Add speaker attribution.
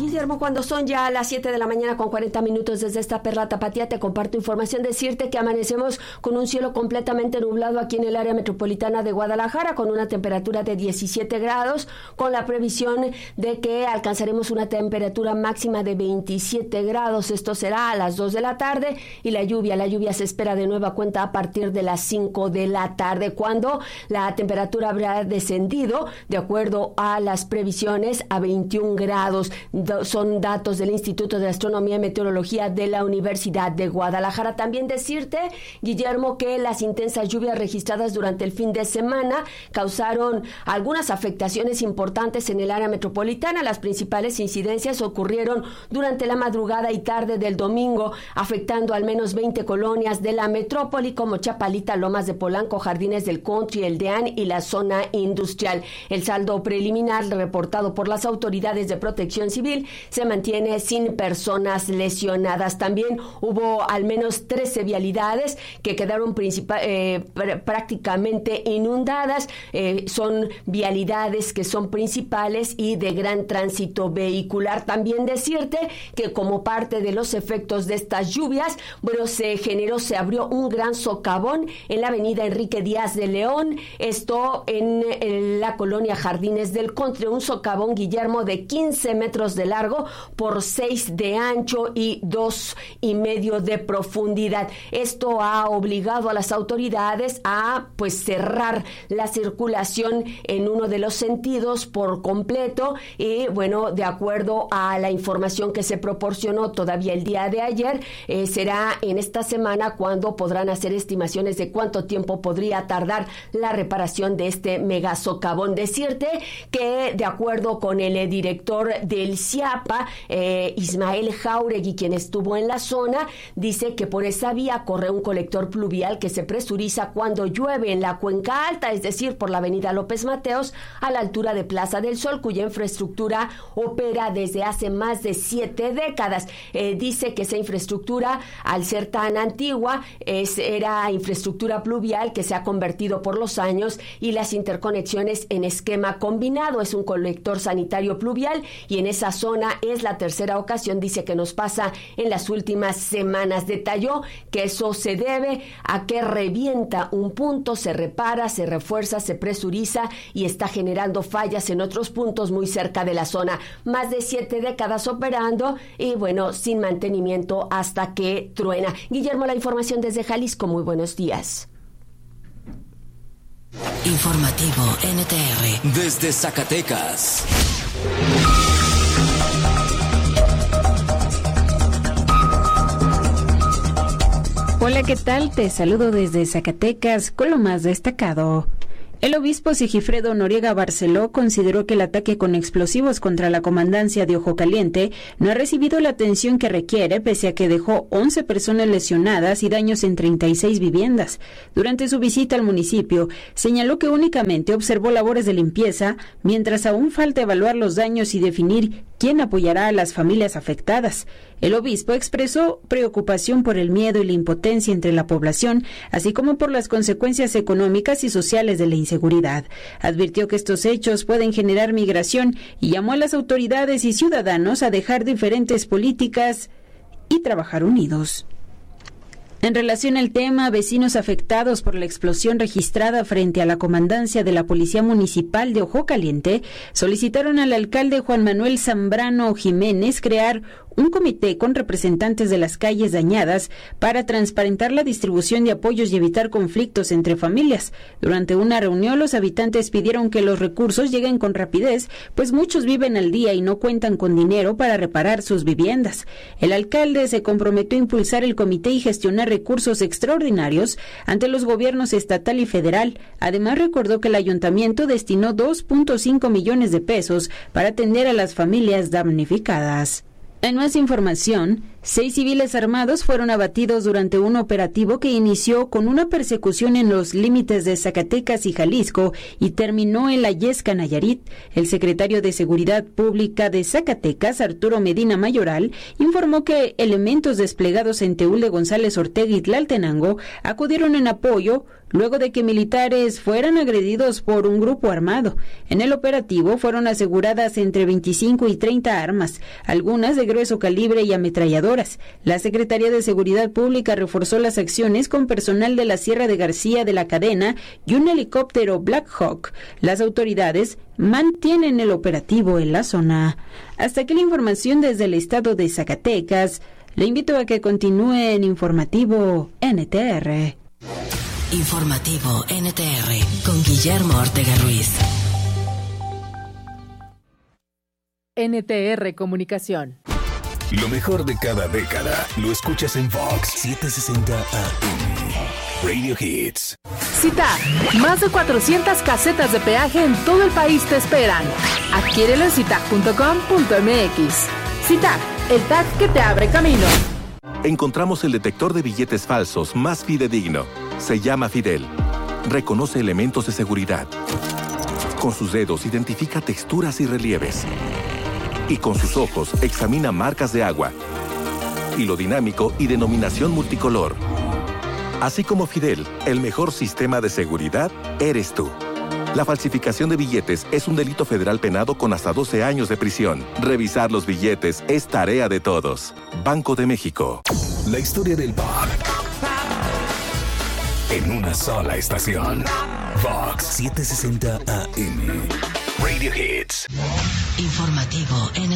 Speaker 1: Guillermo, cuando son ya las 7 de la mañana con 40 minutos desde esta Perla Tapatía, te comparto información. Decirte que amanecemos con un cielo completamente nublado aquí en el área metropolitana de Guadalajara, con una temperatura de 17 grados, con la previsión de que alcanzaremos una temperatura máxima de 27 grados. Esto será a las 2 de la tarde, y la lluvia se espera de nueva cuenta a partir de las 5 de la tarde, cuando la temperatura habrá descendido, de acuerdo a las previsiones, a 21 grados. Son datos del Instituto de Astronomía y Meteorología de la Universidad de Guadalajara. También decirte, Guillermo, que las intensas lluvias registradas durante el fin de semana causaron algunas afectaciones importantes en el área metropolitana. Las principales incidencias ocurrieron durante la madrugada y tarde del domingo, afectando al menos 20 colonias de la metrópoli, como Chapalita, Lomas de Polanco, Jardines del Country, El Deán y la zona industrial. El saldo preliminar reportado por las autoridades de Protección Civil se mantiene sin personas lesionadas. También hubo al menos 13 vialidades que quedaron prácticamente inundadas. Son vialidades que son principales y de gran tránsito vehicular. También decirte que como parte de los efectos de estas lluvias, se abrió un gran socavón en la avenida Enrique Díaz de León, esto en la colonia Jardines del Country, un socavón, Guillermo, de 15 metros de largo por 6 de ancho y 2,5 de profundidad. Esto ha obligado a las autoridades a cerrar la circulación en uno de los sentidos por completo, y de acuerdo a la información que se proporcionó todavía el día de ayer, será en esta semana cuando podrán hacer estimaciones de cuánto tiempo podría tardar la reparación de este mega socavón. Decirte que de acuerdo con el director del CIAPA, Ismael Jauregui, quien estuvo en la zona, dice que por esa vía corre un colector pluvial que se presuriza cuando llueve en la cuenca alta, es decir, por la avenida López Mateos a la altura de Plaza del Sol, cuya infraestructura opera desde hace más de 7 décadas. Dice que esa infraestructura, al ser tan antigua, era infraestructura pluvial que se ha convertido por los años y las interconexiones en esquema combinado. Es un colector sanitario pluvial y en esa zona es la tercera ocasión, dice, que nos pasa en las últimas semanas. Detalló que eso se debe a que revienta un punto, se repara, se refuerza, se presuriza y está generando fallas en otros puntos muy cerca de la zona. Más de 7 décadas operando y sin mantenimiento hasta que truena. Guillermo, la información desde Jalisco. Muy buenos días.
Speaker 2: Informativo NTR desde Zacatecas.
Speaker 3: Hola, ¿qué tal? Te saludo desde Zacatecas con lo más destacado. El obispo Sigifredo Noriega Barceló consideró que el ataque con explosivos contra la comandancia de Ojo Caliente no ha recibido la atención que requiere, pese a que dejó 11 personas lesionadas y daños en 36 viviendas. Durante su visita al municipio, señaló que únicamente observó labores de limpieza, mientras aún falta evaluar los daños y definir quién apoyará a las familias afectadas. El obispo expresó preocupación por el miedo y la impotencia entre la población, así como por las consecuencias económicas y sociales de la inseguridad. Advirtió que estos hechos pueden generar migración y llamó a las autoridades y ciudadanos a dejar diferentes políticas y trabajar unidos. En relación al tema, vecinos afectados por la explosión registrada frente a la comandancia de la Policía Municipal de Ojo Caliente solicitaron al alcalde Juan Manuel Zambrano Jiménez crear un comité con representantes de las calles dañadas para transparentar la distribución de apoyos y evitar conflictos entre familias. Durante una reunión, los habitantes pidieron que los recursos lleguen con rapidez, pues muchos viven al día y no cuentan con dinero para reparar sus viviendas. El alcalde se comprometió a impulsar el comité y gestionar recursos extraordinarios ante los gobiernos estatal y federal. Además, recordó que el ayuntamiento destinó 2.5 millones de pesos para atender a las familias damnificadas. En más información, 6 civiles armados fueron abatidos durante un operativo que inició con una persecución en los límites de Zacatecas y Jalisco y terminó en la Yesca, Nayarit. El secretario de Seguridad Pública de Zacatecas, Arturo Medina Mayoral, informó que elementos desplegados en Teúl de González Ortega y Tlaltenango acudieron en apoyo luego de que militares fueran agredidos por un grupo armado. En el operativo fueron aseguradas entre 25 y 30 armas, algunas de grueso calibre y ametralladoras. La Secretaría de Seguridad Pública reforzó las acciones con personal de la Sierra de García de la Cadena y un helicóptero Black Hawk. Las autoridades mantienen el operativo en la zona. Hasta aquí la información desde el estado de Zacatecas. Le invito a que continúe en Informativo NTR.
Speaker 2: Informativo NTR con Guillermo Ortega Ruiz.
Speaker 4: NTR Comunicación.
Speaker 5: Lo mejor de cada década lo escuchas en Vox 760 AM. Radio Hits.
Speaker 4: CITAG. Más de 400 casetas de peaje en todo el país te esperan. Adquiérelo en citag.com.mx. CITAG, el tag que te abre camino.
Speaker 6: Encontramos el detector de billetes falsos más fidedigno. Se llama Fidel. Reconoce elementos de seguridad. Con sus dedos identifica texturas y relieves. Y con sus ojos examina marcas de agua. Hilo dinámico y denominación multicolor. Así como Fidel, el mejor sistema de seguridad eres tú. La falsificación de billetes es un delito federal penado con hasta 12 años de prisión. Revisar los billetes es tarea de todos. Banco de México.
Speaker 5: La historia del pop. En una sola estación. Vox 760 AM. Radio Hits.
Speaker 2: Informativo NTR.